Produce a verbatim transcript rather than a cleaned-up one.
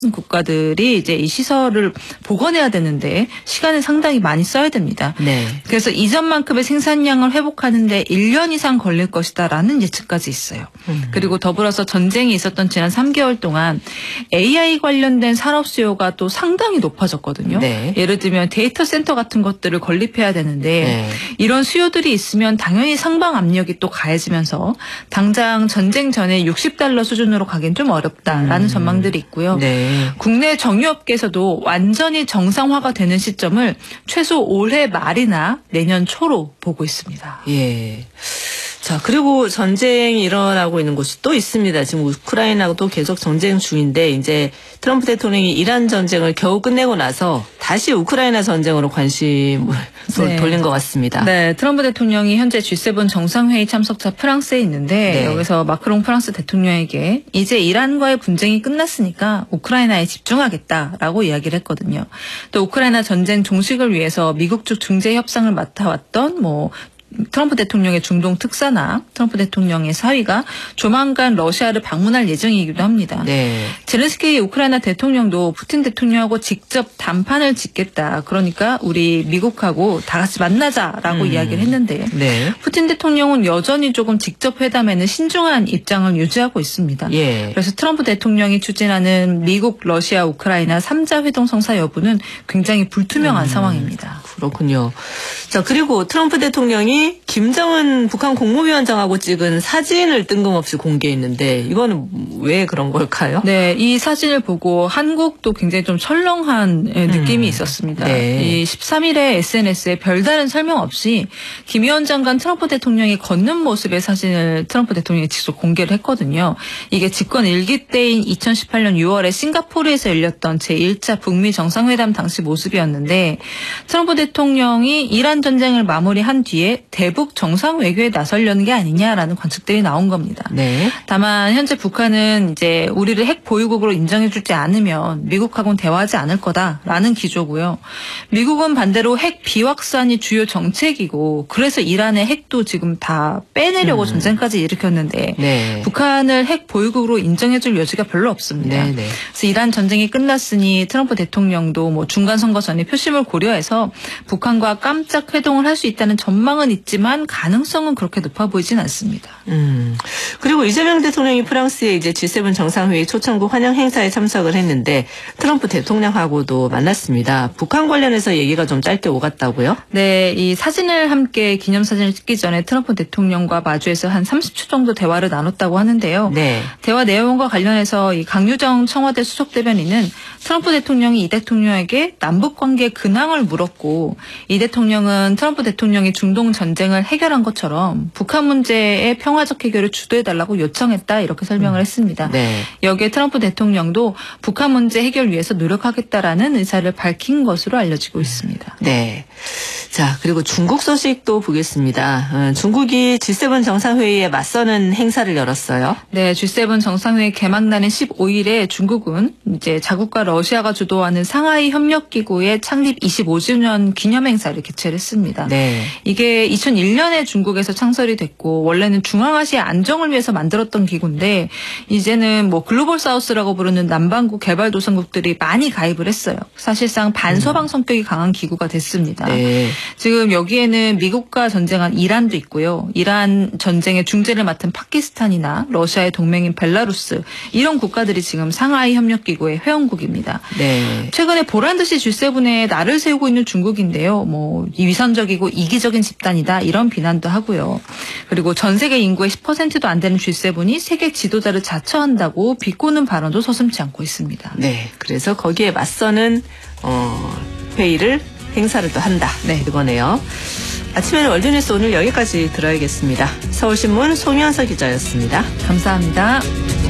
국가들이 이제 이 시설을 복원해야 되는데 시간을 상당히 많이 써야 됩니다. 네. 그래서 이전만큼의 생산량을 회복하는데 일 년 이상 걸릴 것이다라는 예측까지 있어요. 음. 그리고 더불어서 전쟁이 있었던 지난 삼 개월 동안 에이아이 관련된 산업 수요가 또 상당히 높아졌거든요. 네. 예를 들면 데이터 센터 같은 것들을 건립해야 되는데 네. 이런 수요들이 있으면 당연히 상방 압력이 또 가해지면서 당장 전쟁 전에 육십 달러 수준으로 가긴 좀 어렵다라는 음. 전망들이 있고요. 네. 국내 정유업계에서도 완전히 정상화가 되는 시점을 최소 올해 말이나 내년 초로 보고 있습니다. 예. 자, 그리고 전쟁이 일어나고 있는 곳이 또 있습니다. 지금 우크라이나도 계속 전쟁 중인데 이제 트럼프 대통령이 이란 전쟁을 겨우 끝내고 나서 다시 우크라이나 전쟁으로 관심을 네. 돌린 것 같습니다. 네, 트럼프 대통령이 현재 지 세븐 정상회의 참석자 프랑스에 있는데 네. 여기서 마크롱 프랑스 대통령에게 이제 이란과의 분쟁이 끝났으니까 우크라이나에 집중하겠다라고 이야기를 했거든요. 또 우크라이나 전쟁 종식을 위해서 미국 측 중재 협상을 맡아왔던 뭐 트럼프 대통령의 중동 특사나 트럼프 대통령의 사위가 조만간 러시아를 방문할 예정이기도 합니다. 네. 젤렌스키 우크라이나 대통령도 푸틴 대통령하고 직접 담판을 짓겠다. 그러니까 우리 미국하고 다 같이 만나자라고 음. 이야기를 했는데 네. 푸틴 대통령은 여전히 조금 직접 회담에는 신중한 입장을 유지하고 있습니다. 예. 그래서 트럼프 대통령이 추진하는 미국, 러시아, 우크라이나 삼 자 회동 성사 여부는 굉장히 불투명한 음. 상황입니다. 그렇군요. 자, 그리고 트럼프 대통령이 김정은 북한 국무위원장하고 찍은 사진을 뜬금없이 공개했는데 이거는 왜 그런 걸까요? 네, 이 사진을 보고 한국도 굉장히 좀 철렁한 느낌이 음. 있었습니다. 네. 이 십삼 일에 에스엔에스에 별다른 설명 없이 김 위원장과 트럼프 대통령이 걷는 모습의 사진을 트럼프 대통령이 직접 공개를 했거든요. 이게 집권 일 기 때인 이천십팔 년 유월에 싱가포르에서 열렸던 제일 차 북미 정상회담 당시 모습이었는데 트럼프 대통령이 이란 전쟁을 마무리한 뒤에 대북 정상 외교에 나서려는 게 아니냐라는 관측들이 나온 겁니다. 네. 다만 현재 북한은 이제 우리를 핵 보유국으로 인정해주지 않으면 미국하고는 대화하지 않을 거다라는 기조고요. 미국은 반대로 핵 비확산이 주요 정책이고 그래서 이란의 핵도 지금 다 빼내려고 음. 전쟁까지 일으켰는데 네. 북한을 핵 보유국으로 인정해줄 여지가 별로 없습니다. 네, 네. 그래서 이란 전쟁이 끝났으니 트럼프 대통령도 뭐 중간 선거 전에 표심을 고려해서 북한과 깜짝 회동을 할 수 있다는 전망은 있지만 가능성은 그렇게 높아 보이진 않습니다. 음. 그리고 이재명 대통령이 프랑스에 이제 지 세븐 정상회의 초청국 환영 행사에 참석을 했는데 트럼프 대통령하고도 만났습니다. 북한 관련해서 얘기가 좀 짧게 오갔다고요? 네, 이 사진을 함께 기념사진을 찍기 전에 트럼프 대통령과 마주해서 한 삼십 초 정도 대화를 나눴다고 하는데요. 네. 대화 내용과 관련해서 이 강유정 청와대 수석대변인은 트럼프 대통령이 이 대통령에게 남북관계 근황을 물었고 이 대통령은 트럼프 대통령이 중동 전쟁을 해결한 것처럼 북한 문제의 평화적 해결을 주도해달라고 요청했다 이렇게 설명을 음. 했습니다. 네. 여기에 트럼프 대통령도 북한 문제 해결 위해서 노력하겠다라는 의사를 밝힌 것으로 알려지고 있습니다. 네. 자, 그리고 중국 소식도 보겠습니다. 어, 중국이 지 세븐 정상회의에 맞서는 행사를 열었어요. 네, 지 세븐 정상회의 개막날인 십오 일에 중국은 이제 자국과 러시아가 주도하는 상하이 협력기구의 창립 이십오 주년 기념행사를 개최를 했습니다. 네. 이게 이천일 년에 중국에서 창설이 됐고 원래는 중앙아시아 안정을 위해서 만들었던 기구인데 이제는 뭐 글로벌 사우스라고 부르는 남반구 개발도상국들이 많이 가입을 했어요. 사실상 반서방 성격이 강한 기구가 됐습니다. 네. 지금 여기에는 미국과 전쟁한 이란도 있고요. 이란 전쟁의 중재를 맡은 파키스탄이나 러시아의 동맹인 벨라루스 이런 국가들이 지금 상하이 협력기구의 회원국입니다. 네. 최근에 보란듯이 지 세븐에 날을 세우고 있는 중국인데요. 뭐 위선적이고 이기적인 집단이다 이런 비난도 하고요. 그리고 전 세계 인구의 십 퍼센트도 안 되는 지 세븐이 세계 지도자를 자처한다고 비꼬는 발언도 서슴지 않고 있습니다. 네, 그래서 거기에 맞서는 어, 회의를 행사를 또 한다. 네, 이거네요. 아침에는 월드뉴스 오늘 여기까지 들어야겠습니다. 서울신문 송현서 기자였습니다. 감사합니다.